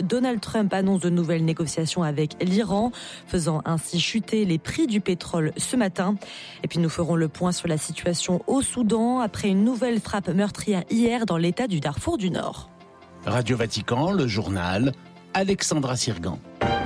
Donald Trump annonce de nouvelles négociations avec l'Iran, faisant ainsi chuter les prix du pétrole ce matin. Et puis nous ferons le point sur la situation au Soudan après une nouvelle frappe meurtrière hier dans l'état du Darfour du Nord. Radio Vatican, le journal, Alexandra Sirgan.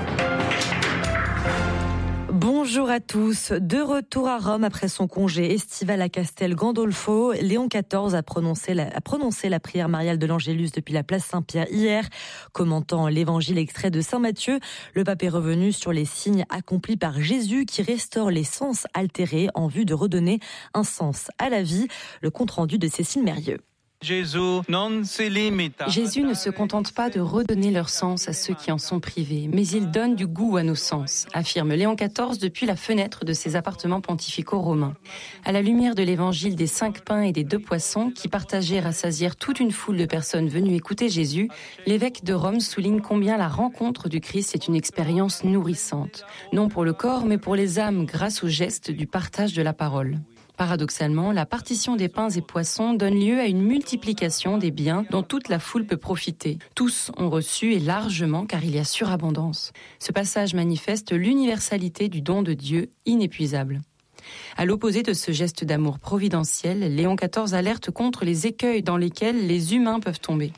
Bonjour à tous. De retour à Rome après son congé estival à Castel Gandolfo, Léon XIV a prononcé la prière mariale de l'Angélus depuis la place Saint-Pierre hier. Commentant l'évangile extrait de Saint Matthieu, le pape est revenu sur les signes accomplis par Jésus qui restaure les sens altérés en vue de redonner un sens à la vie. Le compte-rendu de Cécile Mérieux. Jésus ne se contente pas de redonner leur sens à ceux qui en sont privés, mais il donne du goût à nos sens, affirme Léon XIV depuis la fenêtre de ses appartements pontificaux romains. À la lumière de l'évangile des 5 pains et des 2 poissons qui partageaient et rassasièrent toute une foule de personnes venues écouter Jésus, l'évêque de Rome souligne combien la rencontre du Christ est une expérience nourrissante, non pour le corps mais pour les âmes grâce au geste du partage de la parole. Paradoxalement, la partition des pains et poissons donne lieu à une multiplication des biens dont toute la foule peut profiter. Tous ont reçu et largement car il y a surabondance. Ce passage manifeste l'universalité du don de Dieu inépuisable. À l'opposé de ce geste d'amour providentiel, Léon XIV alerte contre les écueils dans lesquels les humains peuvent tomber.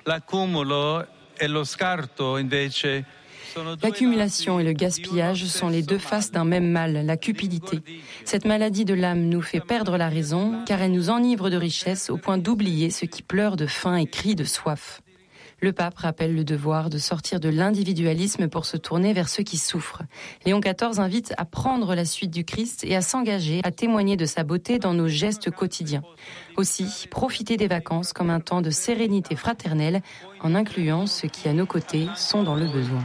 L'accumulation et le gaspillage sont les 2 faces d'un même mal, la cupidité. Cette maladie de l'âme nous fait perdre la raison, car elle nous enivre de richesse au point d'oublier ceux qui pleurent de faim et crient de soif. Le pape rappelle le devoir de sortir de l'individualisme pour se tourner vers ceux qui souffrent. Léon XIV invite à prendre la suite du Christ et à s'engager à témoigner de sa beauté dans nos gestes quotidiens. Aussi, profiter des vacances comme un temps de sérénité fraternelle en incluant ceux qui, à nos côtés, sont dans le besoin.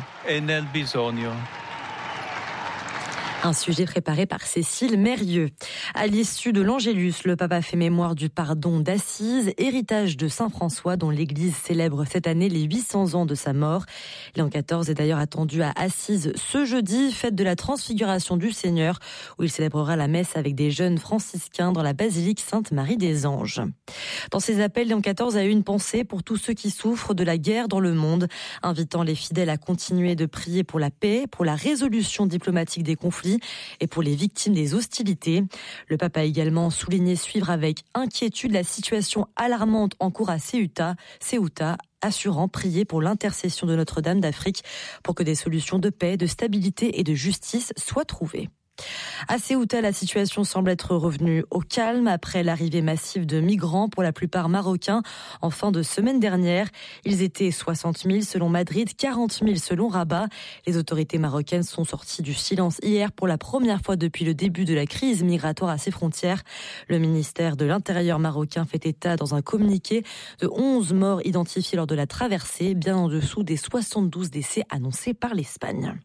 Un sujet préparé par Cécile Mérieux. À l'issue de l'Angélus, le pape a fait mémoire du pardon d'Assise, héritage de Saint François dont l'Église célèbre cette année les 800 ans de sa mort. Léon XIV est d'ailleurs attendu à Assise ce jeudi, fête de la Transfiguration du Seigneur, où il célébrera la messe avec des jeunes franciscains dans la basilique Sainte-Marie des Anges. Dans ses appels, Léon XIV a eu une pensée pour tous ceux qui souffrent de la guerre dans le monde, invitant les fidèles à continuer de prier pour la paix, pour la résolution diplomatique des conflits et pour les victimes des hostilités. Le pape a également souligné suivre avec inquiétude la situation alarmante en cours à Ceuta, assurant prier pour l'intercession de Notre-Dame d'Afrique pour que des solutions de paix, de stabilité et de justice soient trouvées. À Ceuta, la situation semble être revenue au calme après l'arrivée massive de migrants, pour la plupart marocains, en fin de semaine dernière. Ils étaient 60 000 selon Madrid, 40 000 selon Rabat. Les autorités marocaines sont sorties du silence hier pour la première fois depuis le début de la crise migratoire à ses frontières. Le ministère de l'Intérieur marocain fait état dans un communiqué de 11 morts identifiés lors de la traversée, bien en dessous des 72 décès annoncés par l'Espagne.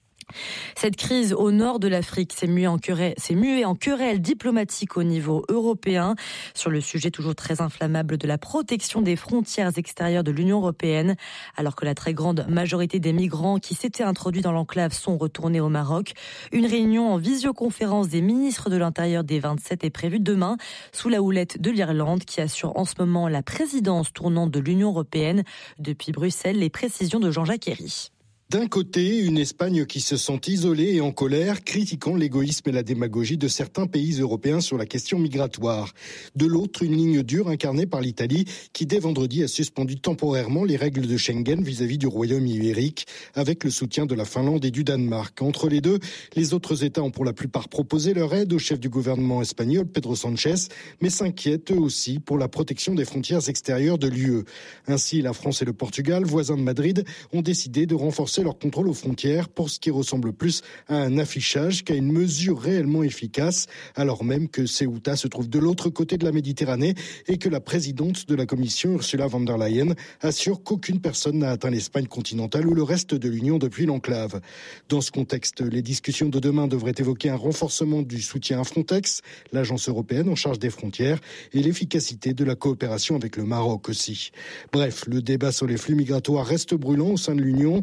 Cette crise au nord de l'Afrique s'est muée en querelle diplomatique au niveau européen sur le sujet toujours très inflammable de la protection des frontières extérieures de l'Union européenne. Alors que la très grande majorité des migrants qui s'étaient introduits dans l'enclave sont retournés au Maroc, une réunion en visioconférence des ministres de l'Intérieur des 27 est prévue demain sous la houlette de l'Irlande qui assure en ce moment la présidence tournante de l'Union européenne. Depuis Bruxelles, les précisions de Jean-Jacques Herry. D'un côté, une Espagne qui se sent isolée et en colère, critiquant l'égoïsme et la démagogie de certains pays européens sur la question migratoire. De l'autre, une ligne dure incarnée par l'Italie qui, dès vendredi, a suspendu temporairement les règles de Schengen vis-à-vis du Royaume ibérique, avec le soutien de la Finlande et du Danemark. Entre les deux, les autres États ont pour la plupart proposé leur aide au chef du gouvernement espagnol, Pedro Sánchez, mais s'inquiètent eux aussi pour la protection des frontières extérieures de l'UE. Ainsi, la France et le Portugal, voisins de Madrid, ont décidé de renforcer leur contrôle aux frontières pour ce qui ressemble plus à un affichage qu'à une mesure réellement efficace, alors même que Ceuta se trouve de l'autre côté de la Méditerranée et que la présidente de la Commission, Ursula von der Leyen, assure qu'aucune personne n'a atteint l'Espagne continentale ou le reste de l'Union depuis l'enclave. Dans ce contexte, les discussions de demain devraient évoquer un renforcement du soutien à Frontex, l'agence européenne en charge des frontières, et l'efficacité de la coopération avec le Maroc aussi. Bref, le débat sur les flux migratoires reste brûlant au sein de l'Union. Les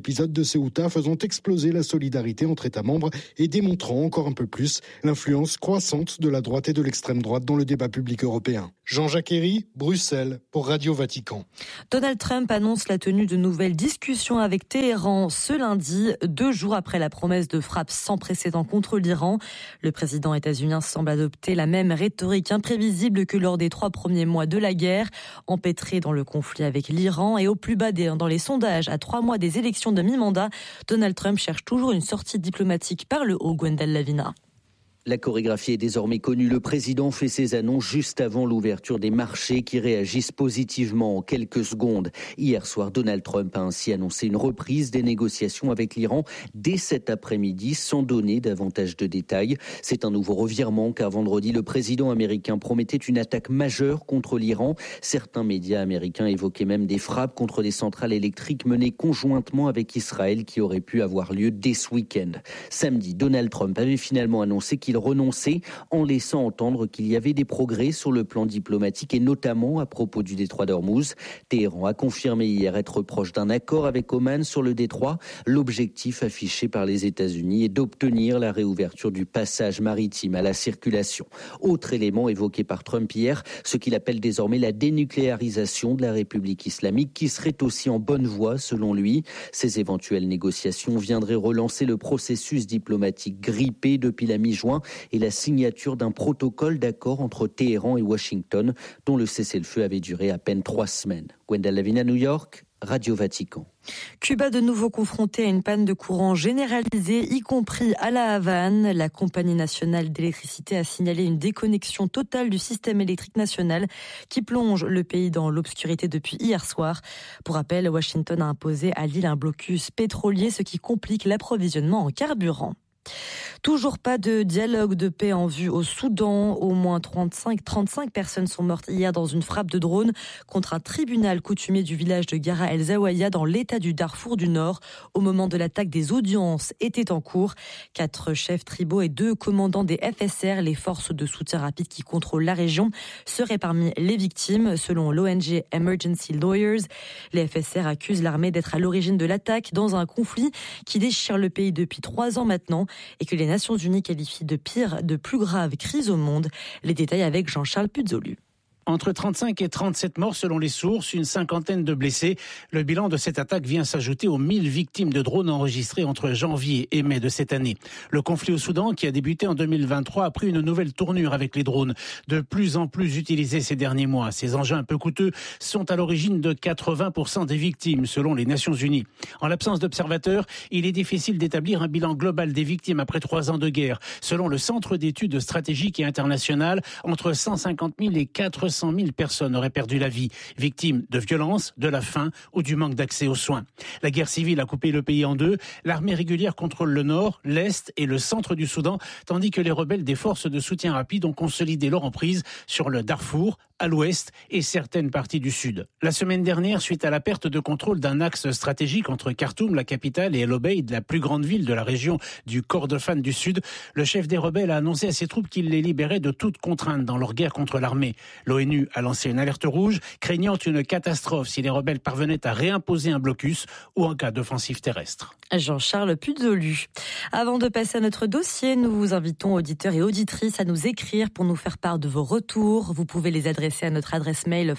l'épisode de Ceuta, faisant exploser la solidarité entre États membres et démontrant encore un peu plus l'influence croissante de la droite et de l'extrême droite dans le débat public européen. Jean-Jacques Herry, Bruxelles, pour Radio Vatican. Donald Trump annonce la tenue de nouvelles discussions avec Téhéran ce lundi, 2 jours après la promesse de frappe sans précédent contre l'Iran. Le président états-unien semble adopter la même rhétorique imprévisible que lors des 3 premiers mois de la guerre, empêtré dans le conflit avec l'Iran et au plus bas dans les sondages à 3 mois des élections de mi-mandat. Donald Trump cherche toujours une sortie diplomatique par le haut, Gwendal Lavina. La chorégraphie est désormais connue. Le président fait ses annonces juste avant l'ouverture des marchés qui réagissent positivement en quelques secondes. Hier soir, Donald Trump a ainsi annoncé une reprise des négociations avec l'Iran dès cet après-midi sans donner davantage de détails. C'est un nouveau revirement car vendredi, le président américain promettait une attaque majeure contre l'Iran. Certains médias américains évoquaient même des frappes contre des centrales électriques menées conjointement avec Israël qui auraient pu avoir lieu dès ce week-end. Samedi, Donald Trump avait finalement annoncé qu'il renonçait en laissant entendre qu'il y avait des progrès sur le plan diplomatique et notamment à propos du détroit d'Ormuz. Téhéran a confirmé hier être proche d'un accord avec Oman sur le détroit. L'objectif affiché par les États-Unis est d'obtenir la réouverture du passage maritime à la circulation. Autre élément évoqué par Trump hier, ce qu'il appelle désormais la dénucléarisation de la République islamique qui serait aussi en bonne voie selon lui. Ces éventuelles négociations viendraient relancer le processus diplomatique grippé depuis la mi-juin et la signature d'un protocole d'accord entre Téhéran et Washington, dont le cessez-le-feu avait duré à peine 3 semaines. Gwendal Lavina, New York, Radio Vatican. Cuba de nouveau confronté à une panne de courant généralisée, y compris à La Havane. La compagnie nationale d'électricité a signalé une déconnexion totale du système électrique national qui plonge le pays dans l'obscurité depuis hier soir. Pour rappel, Washington a imposé à l'île un blocus pétrolier, ce qui complique l'approvisionnement en carburant. Toujours pas de dialogue de paix en vue au Soudan. Au moins 35 personnes sont mortes hier dans une frappe de drone contre un tribunal coutumier du village de Gara El Zaouaya dans l'état du Darfour du Nord. Au moment de l'attaque, des audiences étaient en cours. 4 chefs tribaux et 2 commandants des FSR, les forces de soutien rapide qui contrôlent la région, seraient parmi les victimes. Selon l'ONG Emergency Lawyers, les FSR accusent l'armée d'être à l'origine de l'attaque dans un conflit qui déchire le pays depuis 3 ans maintenant et que les Nations Unies qualifient de pire, de plus grave crise au monde. Les détails avec Jean-Charles Puzolu. Entre 35 et 37 morts selon les sources, une 50aine de blessés. Le bilan de cette attaque vient s'ajouter aux 1000 victimes de drones enregistrées entre janvier et mai de cette année. Le conflit au Soudan, qui a débuté en 2023, a pris une nouvelle tournure avec les drones, de plus en plus utilisés ces derniers mois. Ces engins un peu coûteux sont à l'origine de 80% des victimes, selon les Nations Unies. En l'absence d'observateurs, il est difficile d'établir un bilan global des victimes après 3 ans de guerre. Selon le Centre d'études stratégiques et internationales, entre 150 000 et 400 000 personnes auraient perdu la vie, victimes de violences, de la faim ou du manque d'accès aux soins. La guerre civile a coupé le pays en 2. L'armée régulière contrôle le nord, l'est et le centre du Soudan, tandis que les rebelles des forces de soutien rapide ont consolidé leur emprise sur le Darfour, à l'ouest et certaines parties du sud. La semaine dernière, suite à la perte de contrôle d'un axe stratégique entre Khartoum, la capitale, et El Obeid, la plus grande ville de la région du Kordofan du Sud, le chef des rebelles a annoncé à ses troupes qu'il les libérait de toute contrainte dans leur guerre contre l'armée. L'ONU a lancé une alerte rouge, craignant une catastrophe si les rebelles parvenaient à réimposer un blocus ou en cas d'offensive terrestre. Jean-Charles Puzolu. Avant de passer à notre dossier, nous vous invitons, auditeurs et auditrices, à nous écrire pour nous faire part de vos retours. Vous pouvez les adresser à notre adresse mail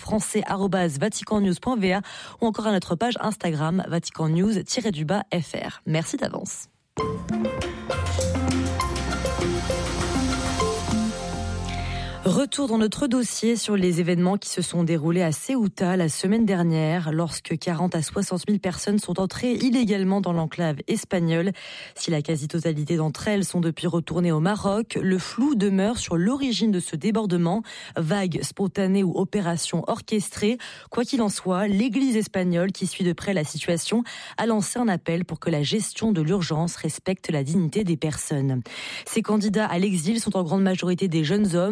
français@vaticannews.va ou encore à notre page Instagram vaticannews-fr. Merci d'avance. Retour dans notre dossier sur les événements qui se sont déroulés à Ceuta la semaine dernière, lorsque 40 à 60 000 personnes sont entrées illégalement dans l'enclave espagnole. Si la quasi-totalité d'entre elles sont depuis retournées au Maroc, le flou demeure sur l'origine de ce débordement, vague spontanée ou opération orchestrée. Quoi qu'il en soit, l'Église espagnole, qui suit de près la situation, a lancé un appel pour que la gestion de l'urgence respecte la dignité des personnes. Ces candidats à l'exil sont en grande majorité des jeunes hommes âgés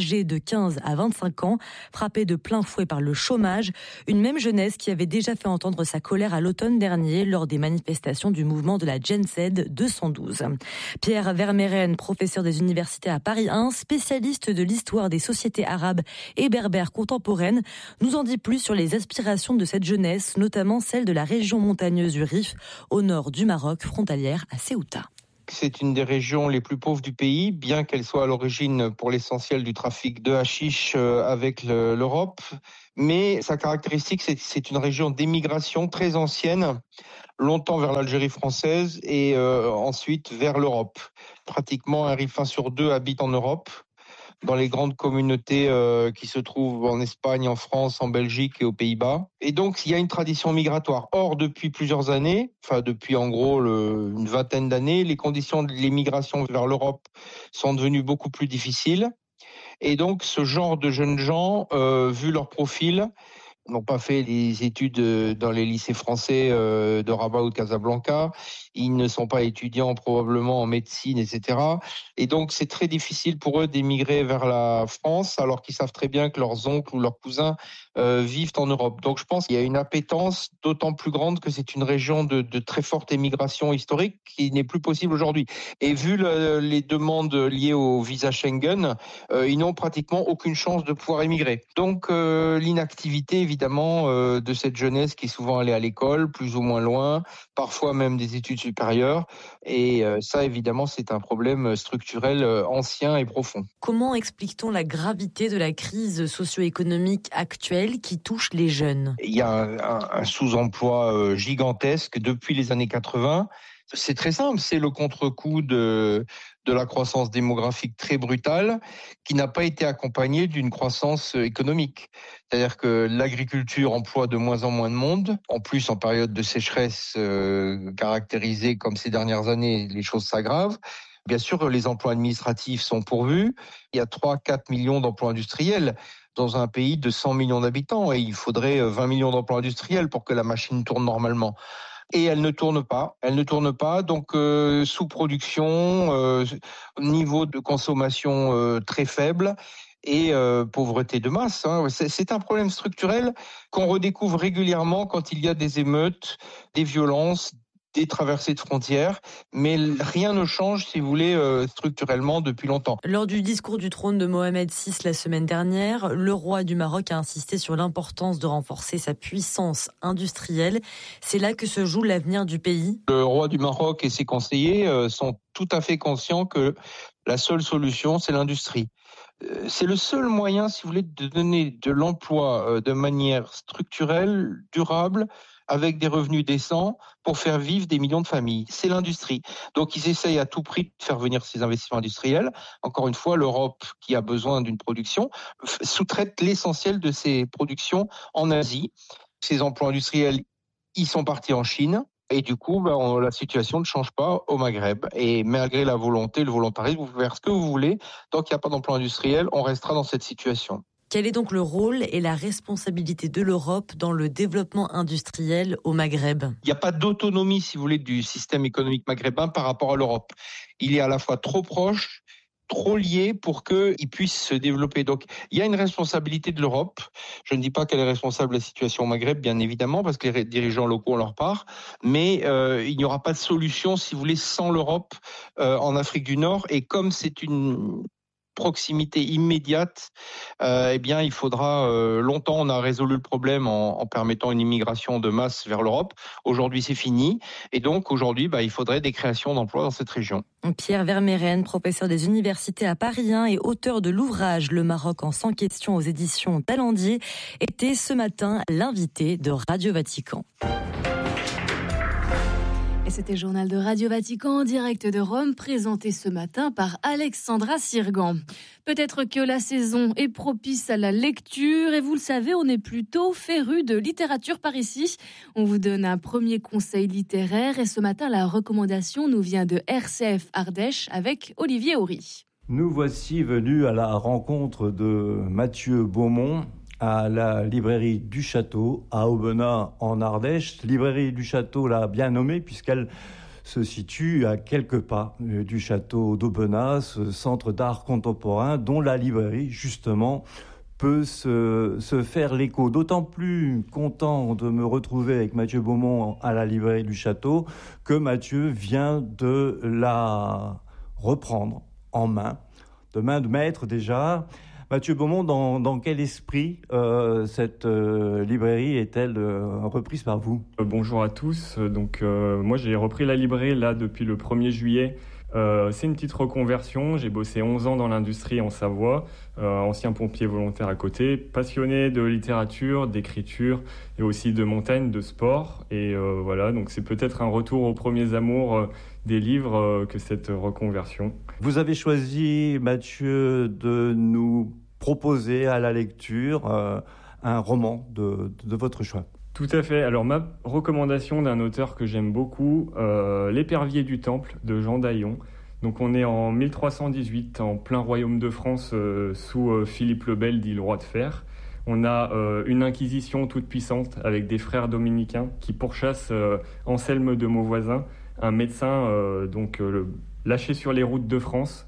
âgés de 15 à 25 ans, frappés de plein fouet par le chômage. Une même jeunesse qui avait déjà fait entendre sa colère à l'automne dernier lors des manifestations du mouvement de la Gen Z 212. Pierre Vermeyren, professeur des universités à Paris 1, spécialiste de l'histoire des sociétés arabes et berbères contemporaines, nous en dit plus sur les aspirations de cette jeunesse, notamment celle de la région montagneuse du Rif, au nord du Maroc, frontalière à Ceuta. C'est une des régions les plus pauvres du pays, bien qu'elle soit à l'origine pour l'essentiel du trafic de hashish avec l'Europe. Mais sa caractéristique, c'est une région d'émigration très ancienne, longtemps vers l'Algérie française et ensuite vers l'Europe. Pratiquement un Rifin sur deux habite en Europe, dans les grandes communautés qui se trouvent en Espagne, en France, en Belgique et aux Pays-Bas. Et donc, il y a une tradition migratoire. Or, depuis plusieurs années, depuis en gros une vingtaine d'années, les conditions de l'émigration vers l'Europe sont devenues beaucoup plus difficiles. Et donc, ce genre de jeunes gens, vu leur profil, n'ont pas fait des études dans les lycées français de Rabat ou de Casablanca. Ils ne sont pas étudiants probablement en médecine, etc. Et donc, c'est très difficile pour eux d'émigrer vers la France, alors qu'ils savent très bien que leurs oncles ou leurs cousins vivent en Europe. Donc, je pense qu'il y a une appétence d'autant plus grande que c'est une région de très forte émigration historique qui n'est plus possible aujourd'hui. Et vu les demandes liées au visa Schengen, ils n'ont pratiquement aucune chance de pouvoir émigrer. Donc, l'inactivité, évidemment, de cette jeunesse qui est souvent allée à l'école, plus ou moins loin, parfois même des études supérieures. Et ça, évidemment, c'est un problème structurel ancien et profond. Comment explique-t-on la gravité de la crise socio-économique actuelle qui touche les jeunes ? Il y a un sous-emploi gigantesque depuis les années 80. C'est très simple, c'est le contre-coup de la croissance démographique très brutale qui n'a pas été accompagnée d'une croissance économique. C'est-à-dire que l'agriculture emploie de moins en moins de monde. En plus, en période de sécheresse caractérisée comme ces dernières années, les choses s'aggravent. Bien sûr, les emplois administratifs sont pourvus. Il y a 3-4 millions d'emplois industriels dans un pays de 100 millions d'habitants et il faudrait 20 millions d'emplois industriels pour que la machine tourne normalement. Et elle ne tourne pas, donc sous-production, niveau de consommation très faible et pauvreté de masse. C'est un problème structurel qu'on redécouvre régulièrement quand il y a des émeutes, des violences, des traversées de frontières, mais rien ne change, si vous voulez, structurellement depuis longtemps. Lors du discours du trône de Mohamed VI la semaine dernière, le roi du Maroc a insisté sur l'importance de renforcer sa puissance industrielle. C'est là que se joue l'avenir du pays. Le roi du Maroc et ses conseillers sont tout à fait conscients que la seule solution, c'est l'industrie. C'est le seul moyen, si vous voulez, de donner de l'emploi de manière structurelle, durable, avec des revenus décents pour faire vivre des millions de familles. C'est l'industrie. Donc, ils essayent à tout prix de faire venir ces investissements industriels. Encore une fois, l'Europe, qui a besoin d'une production, sous-traite l'essentiel de ses productions en Asie. Ces emplois industriels, ils sont partis en Chine. Et du coup, la situation ne change pas au Maghreb. Et malgré la volonté, le volontarisme, vous pouvez faire ce que vous voulez. Tant qu'il n'y a pas d'emploi industriel, on restera dans cette situation. Quel est donc le rôle et la responsabilité de l'Europe dans le développement industriel au Maghreb ? Il n'y a pas d'autonomie, si vous voulez, du système économique maghrébin par rapport à l'Europe. Il est à la fois trop proche, trop lié pour qu'il puisse se développer. Donc, il y a une responsabilité de l'Europe. Je ne dis pas qu'elle est responsable de la situation au Maghreb, bien évidemment, parce que les dirigeants locaux ont leur part, mais il n'y aura pas de solution, si vous voulez, sans l'Europe en Afrique du Nord. Et comme c'est une proximité immédiate, il faudra longtemps. On a résolu le problème en permettant une immigration de masse vers l'Europe. Aujourd'hui, c'est fini. Et donc, aujourd'hui, il faudrait des créations d'emplois dans cette région. Pierre Vermeyren, professeur des universités à Paris 1 et auteur de l'ouvrage Le Maroc en 100 questions aux éditions Talendier, était ce matin l'invité de Radio Vatican. Et c'était le journal de Radio Vatican en direct de Rome, présenté ce matin par Alexandra Sirgan. Peut-être que la saison est propice à la lecture et vous le savez, on est plutôt férus de littérature par ici. On vous donne un premier conseil littéraire et ce matin, la recommandation nous vient de RCF Ardèche avec Olivier Horry. Nous voici venus à la rencontre de Mathieu Beaumont à la librairie du Château, à Aubenas en Ardèche. Librairie du Château l'a bien nommée puisqu'elle se situe à quelques pas du château d'Aubenas, ce centre d'art contemporain dont la librairie, justement, peut se faire l'écho. D'autant plus content de me retrouver avec Mathieu Beaumont à la librairie du château que Mathieu vient de la reprendre en main, de main de maître déjà. Mathieu Beaumont, dans quel esprit cette librairie est-elle reprise par vous ? Bonjour à tous. Moi, j'ai repris la librairie là depuis le 1er juillet. C'est une petite reconversion. J'ai bossé 11 ans dans l'industrie en Savoie, ancien pompier volontaire à côté, passionné de littérature, d'écriture et aussi de montagne, de sport. Et voilà, donc c'est peut-être un retour aux premiers amours des livres que cette reconversion. Vous avez choisi, Mathieu, de nous proposer à la lecture un roman de votre choix. Tout à fait. Alors, ma recommandation d'un auteur que j'aime beaucoup, L'Épervier du Temple de Jean Daillon. Donc, on est en 1318, en plein royaume de France, sous Philippe le Bel, dit le roi de fer. On a une inquisition toute puissante avec des frères dominicains qui pourchassent Anselme de Mauvoisin, un médecin lâché sur les routes de France,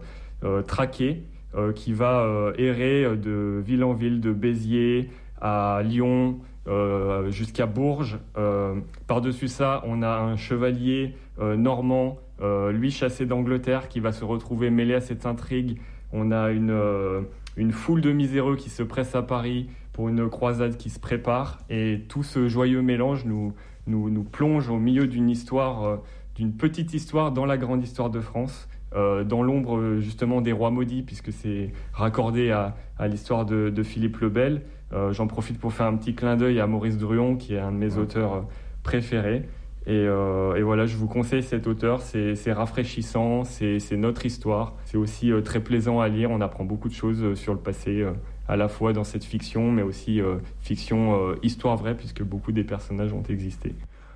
traqué, qui va errer de ville en ville, de Béziers à Lyon, jusqu'à Bourges. Par-dessus ça, on a un chevalier normand, lui chassé d'Angleterre, qui va se retrouver mêlé à cette intrigue. On a une foule de miséreux qui se pressent à Paris pour une croisade qui se prépare. Et tout ce joyeux mélange nous plonge au milieu d'une histoire, d'une petite histoire dans la grande histoire de France, dans l'ombre justement des rois maudits, puisque c'est raccordé à l'histoire de Philippe le Bel. J'en profite pour faire un petit clin d'œil à Maurice Druon, qui est un de mes auteurs préférés. Et voilà, je vous conseille cet auteur, c'est rafraîchissant, c'est notre histoire. C'est aussi très plaisant à lire, on apprend beaucoup de choses sur le passé, à la fois dans cette fiction, mais aussi fiction histoire vraie, puisque beaucoup des personnages ont existé.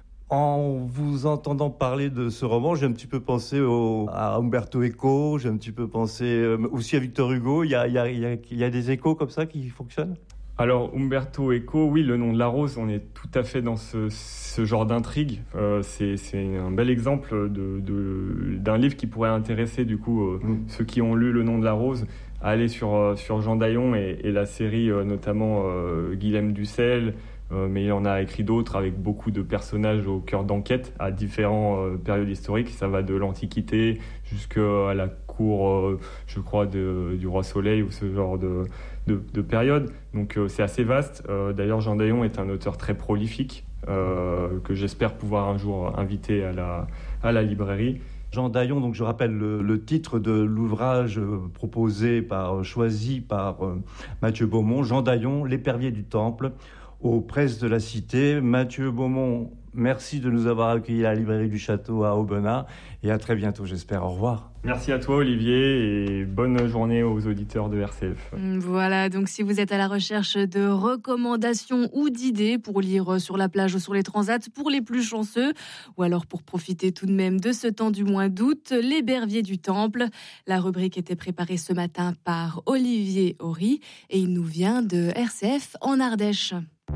En vous entendant parler de ce roman, j'ai un petit peu pensé à Umberto Eco, j'ai un petit peu pensé aussi à Victor Hugo. Il y a des échos comme ça qui fonctionnent ? Alors, Umberto Eco, oui, Le Nom de la Rose, on est tout à fait dans ce genre d'intrigue. C'est un bel exemple d'un livre qui pourrait intéresser du coup ceux qui ont lu Le Nom de la Rose à aller sur Jean Daillon et la série, notamment Guilhem Dussel, mais il en a écrit d'autres avec beaucoup de personnages au cœur d'enquête à différentes périodes historiques. Ça va de l'Antiquité jusqu'à la cour, je crois, du Roi Soleil ou ce genre de période. Donc c'est assez vaste. D'ailleurs, Jean Daillon est un auteur très prolifique que j'espère pouvoir un jour inviter à la librairie. Jean Daillon, donc je rappelle le titre de l'ouvrage choisi par Mathieu Beaumont. Jean Daillon, L'Épervier du Temple, aux presses de la Cité. Mathieu Beaumont, merci de nous avoir accueillis à la librairie du Château à Aubenas et à très bientôt, j'espère. Au revoir. Merci à toi, Olivier, et bonne journée aux auditeurs de RCF. Voilà, donc si vous êtes à la recherche de recommandations ou d'idées pour lire sur la plage ou sur les transats pour les plus chanceux, ou alors pour profiter tout de même de ce temps du mois d'août, L'Épervier du Temple. La rubrique était préparée ce matin par Olivier Horry et il nous vient de RCF en Ardèche.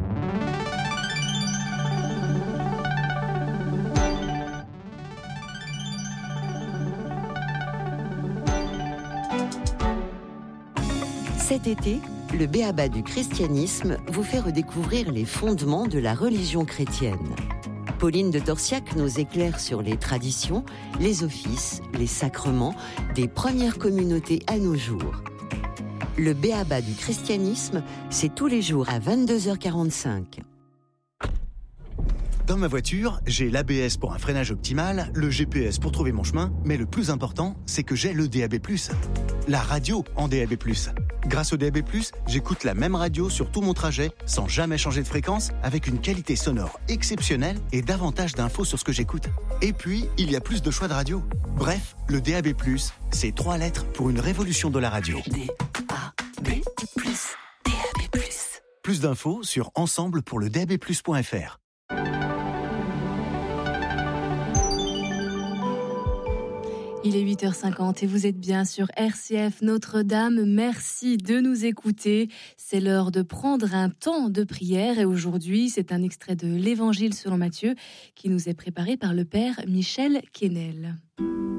Cet été, le B.A.B.A. du christianisme vous fait redécouvrir les fondements de la religion chrétienne. Pauline de Torsiac nous éclaire sur les traditions, les offices, les sacrements des premières communautés à nos jours. Le B.A.B.A. du christianisme, c'est tous les jours à 22h45. Dans ma voiture, j'ai l'ABS pour un freinage optimal, le GPS pour trouver mon chemin, mais le plus important, c'est que j'ai le DAB+, la radio en DAB+. Grâce au DAB+, j'écoute la même radio sur tout mon trajet, sans jamais changer de fréquence, avec une qualité sonore exceptionnelle et davantage d'infos sur ce que j'écoute. Et puis, il y a plus de choix de radio. Bref, le DAB+, c'est 3 lettres pour une révolution de la radio. DAB+, DAB+. Plus d'infos sur ensemblepourledabplus.fr. Il est 8h50 et vous êtes bien sur RCF Notre-Dame. Merci de nous écouter. C'est l'heure de prendre un temps de prière et aujourd'hui, c'est un extrait de l'Évangile selon Matthieu qui nous est préparé par le Père Michel Quesnel.